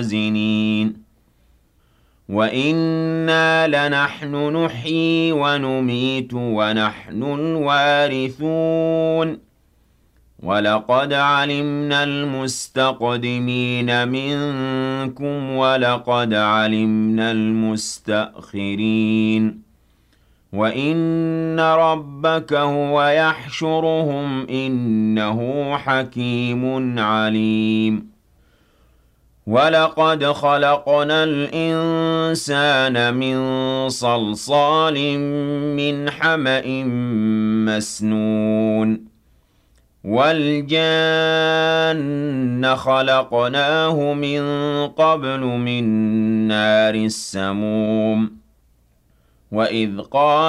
خازنين وَإِنَّا لَنَحْنُ نُحْيِي وَنُمِيتُ وَنَحْنُ الْوَارِثُونَ وَلَقَدْ عَلِمْنَا الْمُسْتَقْدِمِينَ مِنكُمْ وَلَقَدْ عَلِمْنَا الْمُسْتَأْخِرِينَ وَإِنَّ رَبَّكَ هُوَ يَحْشُرُهُمْ إِنَّهُ حَكِيمٌ عَلِيمٌ وَلَقَدْ خَلَقْنَا الْإِنسَانَ مِنْ صَلْصَالٍ مِّنْ حَمَإٍ مَّسْنُونٍ وَالْجَانَّ خَلَقْنَاهُ مِن قَبْلُ مِن نَّارِ السَّمُومِ وَإِذْ قَالَ